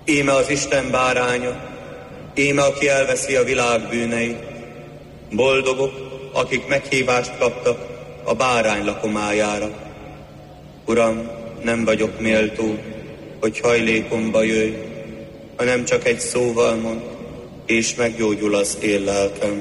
Íme az Isten báránya, íme aki elveszi a világ bűneit. Boldogok, akik meghívást kaptak a bárány lakomájára. Uram, nem vagyok méltó, hogy hajlékomba jöjj, hanem csak egy szóval mond, és meggyógyul az én lelkem.